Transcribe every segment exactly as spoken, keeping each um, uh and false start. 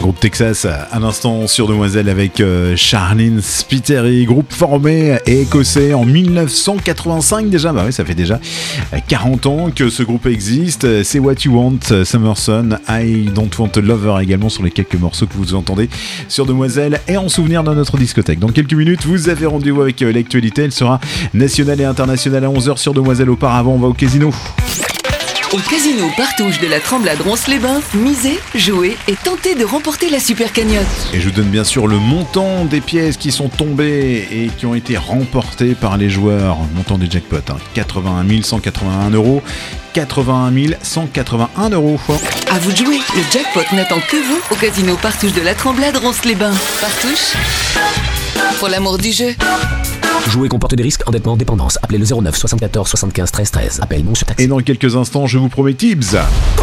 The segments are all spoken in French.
Groupe Texas à l'instant sur Demoiselle avec euh, Charlene Spiteri, groupe formé et écossais en dix-neuf cent quatre-vingt-cinq déjà. Bah oui, ça fait déjà quarante ans que ce groupe existe. C'est What You Want, Summerson, I Don't Want a Lover également sur les quelques morceaux que vous entendez sur Demoiselle et en souvenir de notre discothèque. Dans quelques minutes, vous avez rendez-vous avec euh, l'actualité. Elle sera nationale et internationale à onze heures sur Demoiselle. Auparavant, on va au casino. Au casino Partouche de la Tremblade Ronce-les-Bains, misez, jouez et tentez de remporter la super cagnotte. Et je vous donne bien sûr le montant des pièces qui sont tombées et qui ont été remportées par les joueurs. Le montant des jackpots, hein, quatre-vingt-un mille cent quatre-vingt-un euros. quatre-vingt-un mille cent quatre-vingt-un euros. À vous de jouer, le jackpot n'attend que vous au casino Partouche de la Tremblade Ronce-les-Bains. Partouche, pour l'amour du jeu. Jouer comporte des risques, endettement, dépendance. Appelez le zéro neuf soixante-quatorze soixante-quinze treize treize. Appel non surtaxé. Et dans quelques instants, je vous promets Tibbs.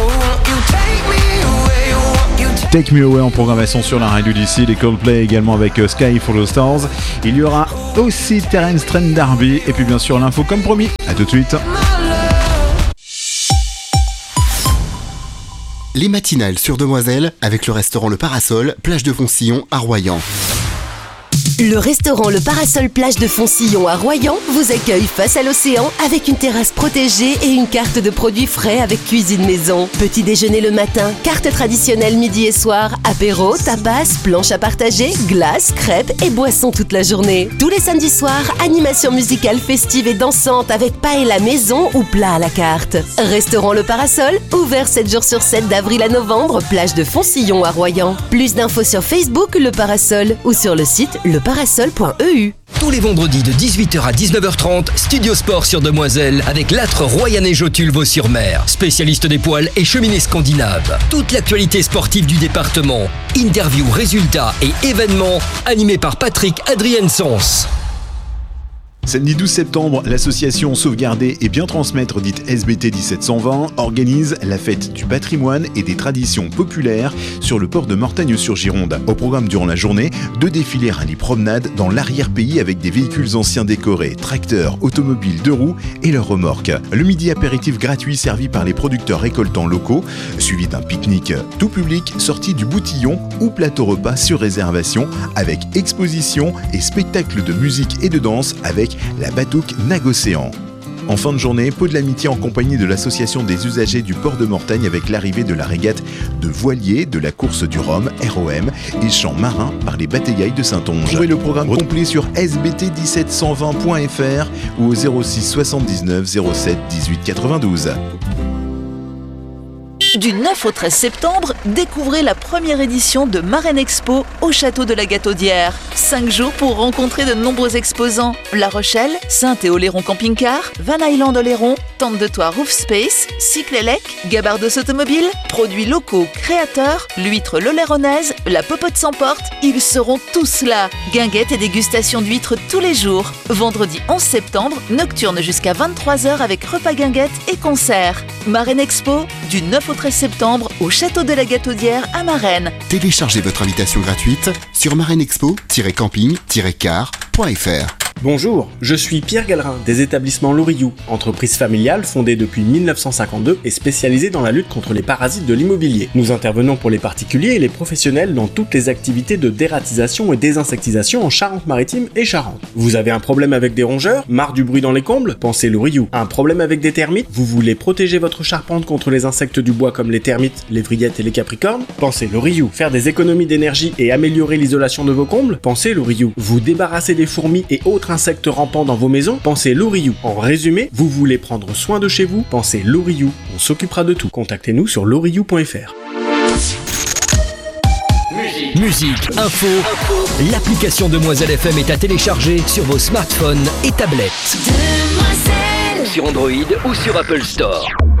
Take Me Away en programmation sur la radio d'ici, les Coldplay également avec Sky for the Stars. Il y aura aussi Terence Trent D'Arby et puis bien sûr l'info comme promis. A tout de suite. Les matinales sur Demoiselle avec le restaurant Le Parasol, plage de Foncillon à Royan. Le restaurant Le Parasol Plage de Foncillon à Royan vous accueille face à l'océan avec une terrasse protégée et une carte de produits frais avec cuisine maison. Petit déjeuner le matin, carte traditionnelle midi et soir, apéro, tapas, planche à partager, glace, crêpes et boissons toute la journée. Tous les samedis soirs, animation musicale festive et dansante avec paella maison ou plat à la carte. Restaurant Le Parasol, ouvert sept jours sur sept d'avril à novembre, plage de Foncillon à Royan. Plus d'infos sur Facebook Le Parasol ou sur le site le parasol point e u. Tous les vendredis de dix-huit heures à dix-neuf heures trente, Studio Sport sur Demoiselle avec l'âtre Royanais Jotul Vaux-sur-Mer, spécialiste des poils et cheminées scandinaves. Toute l'actualité sportive du département, interviews, résultats et événements animés par Patrick Adrien-Sens. Samedi douze septembre, l'association Sauvegarder et Bien Transmettre, dite S B T dix-sept cent vingt, organise la fête du patrimoine et des traditions populaires sur le port de Mortagne-sur-Gironde. Au programme durant la journée, deux défilés rallye-promenade dans l'arrière-pays avec des véhicules anciens décorés, tracteurs, automobiles, deux roues et leurs remorques. Le midi apéritif gratuit servi par les producteurs récoltants locaux, suivi d'un pique-nique tout public sorti du boutillon ou plateau repas sur réservation avec exposition et spectacle de musique et de danse avec la Batouque Nagocéan. En fin de journée, pot de l'amitié en compagnie de l'association des usagers du port de Mortagne avec l'arrivée de la régate de voiliers de la course du Rhum, R O M, et chants marins par les batailles de Saintonge. Trouvez le programme complet sur s b t dix-sept cent vingt point f r ou au zéro six soixante-dix-neuf zéro sept dix-huit quatre-vingt-douze. Du neuf au treize septembre, découvrez la première édition de Marraine Expo au château de la Gataudière. Cinq jours pour rencontrer de nombreux exposants. La Rochelle, Saint-Théo-Léron Camping-Car, Van Island Oléron, Tente de Toit Roof Space, Cyclélec, Gabardos Automobile, produits locaux, créateurs, l'huître l'Oléronaise, la popote sans porte, ils seront tous là. Guinguettes et dégustation d'huîtres tous les jours. Vendredi onze septembre, nocturne jusqu'à vingt-trois heures avec repas guinguettes et concerts. Marraine Expo, du neuf au treize septembre au château de la Gataudière à Marennes. Téléchargez votre invitation gratuite sur marrainexpo tiret camping tiret car point f r. Bonjour, je suis Pierre Gallerin des établissements Loriou, entreprise familiale fondée depuis mille neuf cent cinquante-deux et spécialisée dans la lutte contre les parasites de l'immobilier. Nous intervenons pour les particuliers et les professionnels dans toutes les activités de dératisation et désinsectisation en Charente-Maritime et Charente. Vous avez un problème avec des rongeurs? Marre du bruit dans les combles? Pensez Loriou. Un problème avec des termites? Vous voulez protéger votre charpente contre les insectes du bois comme les termites, les vrillettes et les capricornes? Pensez Loriou. Faire des économies d'énergie et améliorer l'isolation de vos combles? Pensez Loriou. Vous débarrasser des fourmis et autres insectes rampants dans vos maisons? Pensez Loriou. En résumé, vous voulez prendre soin de chez vous? Pensez Loriou. On s'occupera de tout. Contactez-nous sur loriou point f r. Musique, Musique info, info. L'application Demoiselle F M est à télécharger sur vos smartphones et tablettes. Demoiselle. Sur Android ou sur Apple Store.